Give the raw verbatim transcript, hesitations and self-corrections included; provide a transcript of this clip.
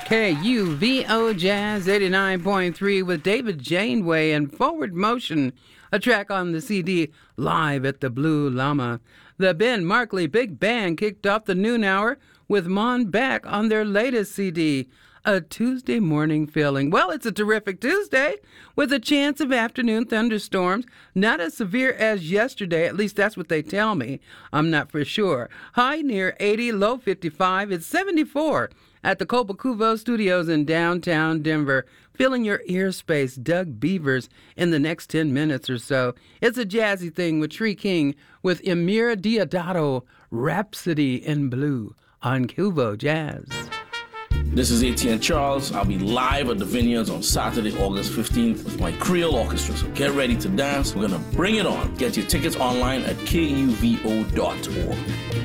K U V O Jazz eighty-nine point three with David Janeway and Forward Motion, a track on the C D Live at the Blue Llama. The Ben Markley Big Band kicked off the noon hour with Mon Beck on their latest C D, A Tuesday Morning Feeling. Well, it's a terrific Tuesday with a chance of afternoon thunderstorms, not as severe as yesterday, at least that's what they tell me. I'm not for sure. High near eighty, low fifty-five. It's seventy-four at the Copacuvo Studios in downtown Denver. Filling your ear space, Doug Beavers, in the next ten minutes or so. It's a jazzy thing with Tree King with Emir Deodato, Rhapsody in Blue on Cuvo Jazz. This is A T N Charles. I'll be live at the Vineyards on Saturday, August fifteenth with my Creole Orchestra. So get ready to dance. We're going to bring it on. Get your tickets online at K U V O dot org.